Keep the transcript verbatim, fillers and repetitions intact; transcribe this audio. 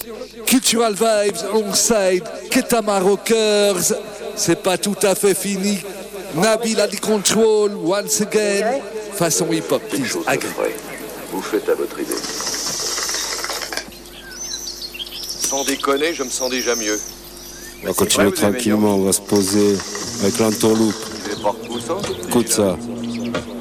Cultural Vibes alongside Ketama Rockers. C'est pas tout à fait fini. Nabil a du control once again. Façon hip-hop, please. Again. Vous faites à votre idée. Sans déconner, je me sens déjà mieux. On va continuer tranquillement, on va se poser avec l'entourloupe. Écoute ça.